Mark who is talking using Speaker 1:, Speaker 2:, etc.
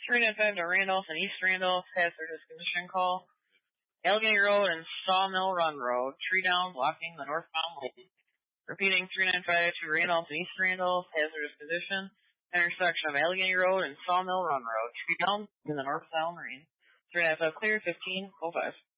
Speaker 1: 395 to Randolph and East Randolph, hazardous condition call. Allegheny Road and Sawmill Run Road, tree down blocking the northbound lane. Repeating 395 to Randolph and East Randolph, hazardous condition. Intersection of Allegheny Road and Sawmill Run Road, tree down in the northbound lane. 395 clear, 15:05.